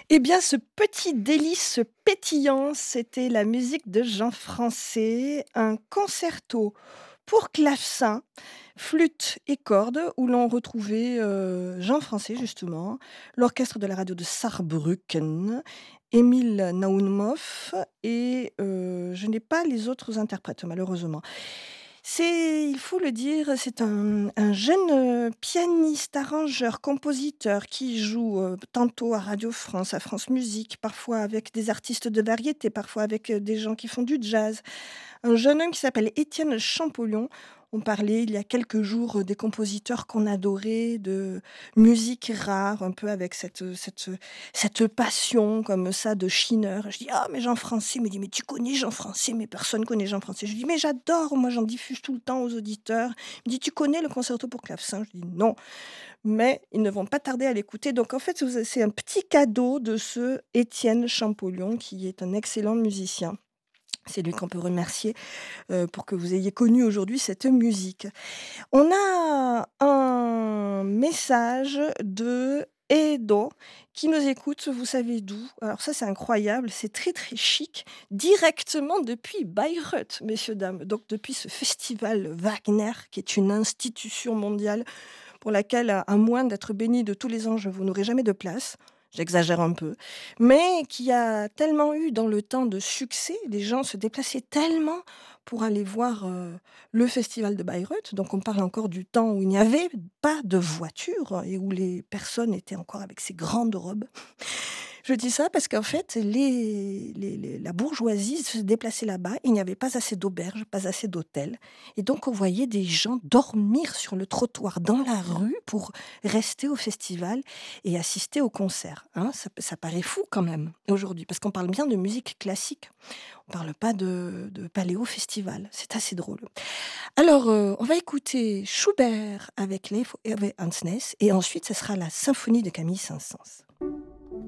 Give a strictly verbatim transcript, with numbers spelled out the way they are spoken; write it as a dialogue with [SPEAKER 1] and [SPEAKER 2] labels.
[SPEAKER 1] Eh bien, ce petit délice pétillant, c'était la musique de Jean Francé, un concerto pour clavecin, flûte et cordes, où l'on retrouvait euh, Jean Francé, justement, l'orchestre de la radio de Saarbrücken, Émile Naunhoff, et euh, je n'ai pas les autres interprètes, malheureusement. C'est, il faut le dire, c'est un, un jeune euh, pianiste, arrangeur, compositeur qui joue euh, tantôt à Radio France, à France Musique, parfois avec des artistes de variété, parfois avec euh, des gens qui font du jazz. Un jeune homme qui s'appelle Étienne Champollion. On parlait il y a quelques jours euh, des compositeurs qu'on adorait, de musique rare, un peu avec cette, cette, cette passion comme ça de Schiller. Je dis, ah, mais Jean Francé, il me dit, mais tu connais Jean Francé, mais personne connaît Jean Francé. Je dis, mais j'adore, moi j'en diffuse tout le temps aux auditeurs. Il me dit, tu connais le concerto pour clavecin? Je dis, non, mais ils ne vont pas tarder à l'écouter. Donc en fait, vous- c'est un petit cadeau de ce Étienne Champollion, qui est un excellent musicien. C'est lui qu'on peut remercier euh, pour que vous ayez connu aujourd'hui cette musique. On a un message de Edo qui nous écoute, vous savez d'où? Alors ça, c'est incroyable, c'est très très chic, directement depuis Bayreuth, messieurs, dames. Donc depuis ce festival Wagner, qui est une institution mondiale pour laquelle, à à moins d'être béni de tous les anges, vous n'aurez jamais de place. J'exagère un peu, mais qui a tellement eu dans le temps de succès, les gens se déplaçaient tellement pour aller voir euh, le festival de Bayreuth. Donc on parle encore du temps où il n'y avait pas de voiture et où les personnes étaient encore avec ces grandes robes. Je dis ça parce qu'en fait, les, les- les- la bourgeoisie se déplaçait là-bas. Il n'y avait pas assez d'auberges, pas assez d'hôtels. Et donc, on voyait des gens dormir sur le trottoir dans la rue pour rester au festival et assister au concert. Hein, ça, ça paraît fou quand même aujourd'hui, parce qu'on parle bien de musique classique. On ne parle pas de, de paléo-festival. C'est assez drôle. Alors, euh, on va écouter Schubert avec les Ewe Ansnes et ensuite, ce sera la symphonie de Camille Saint-Saëns.